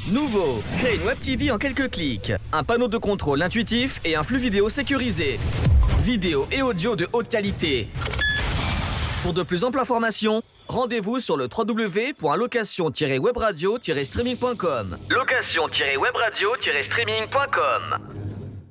Nouveau, créez une Web TV en quelques clics. Un panneau de contrôle intuitif et un flux vidéo sécurisé. Vidéo et audio de haute qualité. Pour de plus amples informations, rendez-vous sur le www.location-webradio-streaming.com. Location-webradio-streaming.com.